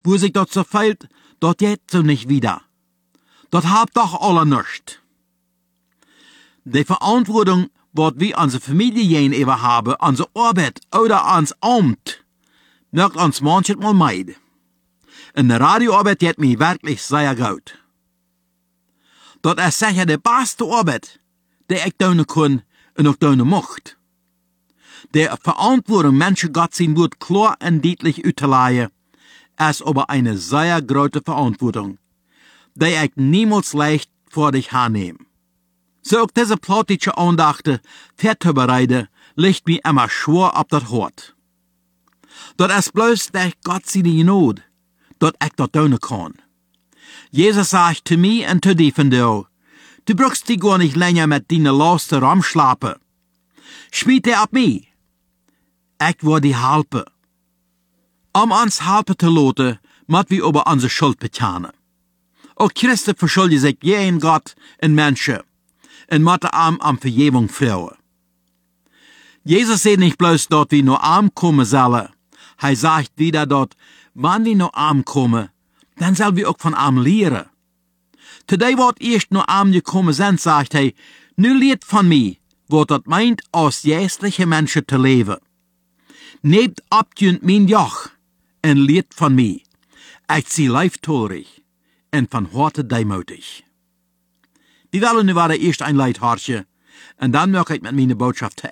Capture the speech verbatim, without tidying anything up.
Wo sich dort so fehlt, dort geht so nicht wieder. Dort habt doch alle nicht. Die Verantwortung, wat wir unsere Familie gegenüber haben, unsere Arbeit oder ans Amt, mögt uns manchmal meid. In der Radioarbeit geht mir wirklich sehr gut. Dort ist sicher die beste Arbeit, die ich tun kann und auch tun möchte. Die Verantwortung, Menschen Gott sein Wort klar und deutlich auszulegen, ist aber eine sehr große Verantwortung, die ich niemals leicht vor dich hernehme. So auch diese plötzliche Andachte vorzubereiten, liegt mir immer schwer auf das Hort. Dort ist bloß durch Gott seine Gnade, dort ich dort tun kann. Jesus sagt zu mir und zu dir von dir, du brauchst dich gar nicht länger mit deinen Lasten rumschlappen. Schmied dir ab mir. Ich will dir helfen. Um uns helfen zu lassen, müssen wir über unsere Schuld bekennen. Auch Christen verschulden sich jeden Gott und Menschen und müssen ihm um Vergebung fragen. Jesus sagt nicht bloß dort, wie nur arm kommen sollen. Er sagt wieder dort, wenn wir nur arm kommen, dann sollen wir auch von arm lehren. Today wird erst nur arm gekommen sind, sagt er, nu lehrt von mir, wat dat meint, als geestliche Menschen zu leben. Nehmt abtünt mein Joch und lehrt von mir. Ich zie leiftorig und von Harte demutig. Die wollen nu waren erst ein Leithaartje und dann möchte ich mit meiner Botschaft